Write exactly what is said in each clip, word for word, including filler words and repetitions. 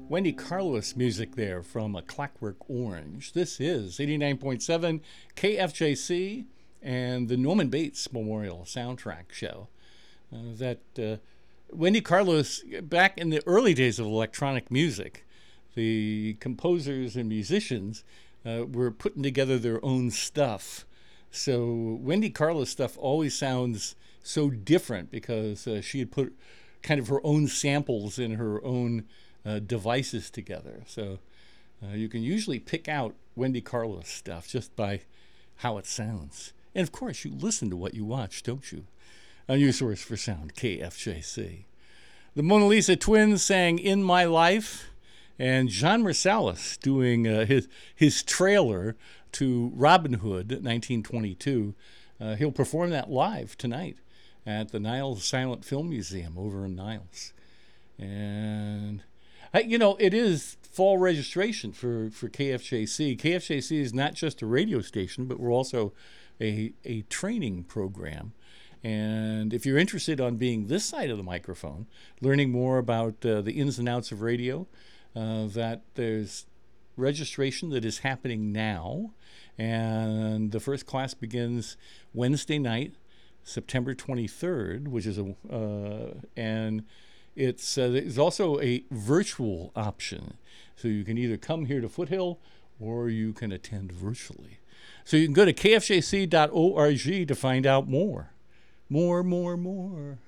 Wendy Carlos music there from A Clockwork Orange. This is eighty-nine point seven K F J C and the Norman Bates Memorial Soundtrack Show. Uh, that uh, Wendy Carlos, back in the early days of electronic music, the composers and musicians uh, were putting together their own stuff. So Wendy Carlos stuff always sounds so different because uh, she had put kind of her own samples in her own uh, devices together. So uh, you can usually pick out Wendy Carlos stuff just by how it sounds. And of course, you listen to what you watch, don't you? On your source for sound, K F J C. The Mona Lisa Twins sang In My Life, and John Marsalis doing uh, his his trailer to Robin Hood, nineteen twenty-two. Uh, he'll perform that live tonight at the Niles Silent Film Museum over in Niles. And, uh, you know, it is fall registration for, for K F J C. K F J C is not just a radio station, but we're also a, a training program. And if you're interested on being this side of the microphone, learning more about uh, the ins and outs of radio, uh, that there's registration that is happening now. And the first class begins Wednesday night, September twenty-third, which is a, uh, and it's uh, there's also a virtual option. So you can either come here to Foothill or you can attend virtually. So you can go to K F J C dot org to find out more. More, more, more.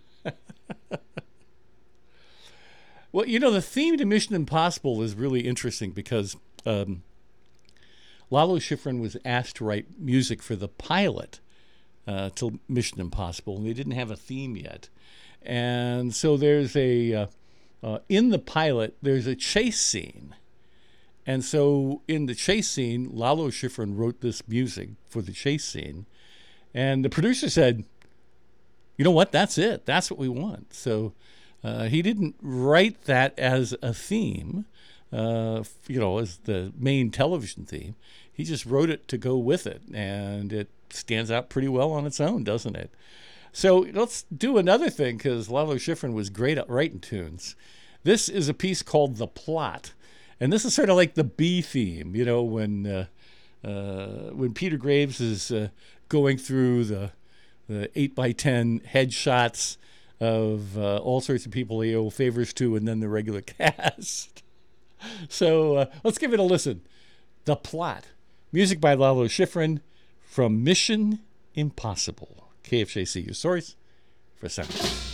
Well, you know, the theme to Mission Impossible is really interesting because um, Lalo Schifrin was asked to write music for the pilot uh, to Mission Impossible, and they didn't have a theme yet. And so there's a, uh, uh, in the pilot, there's a chase scene. And so in the chase scene, Lalo Schifrin wrote this music for the chase scene. And the producer said, you know what, that's it. That's what we want. So uh, he didn't write that as a theme, uh, you know, as the main television theme. He just wrote it to go with it. And it stands out pretty well on its own, doesn't it? So let's do another thing, because Lalo Schifrin was great at writing tunes. This is a piece called The Plot. And this is sort of like the B theme, you know, when uh, uh, when Peter Graves is uh, going through the the eight by ten headshots of uh, all sorts of people he owe favors to, and then the regular cast. So uh, let's give it a listen. The Plot. Music by Lalo Schifrin from Mission Impossible. K F J C, your source for sound.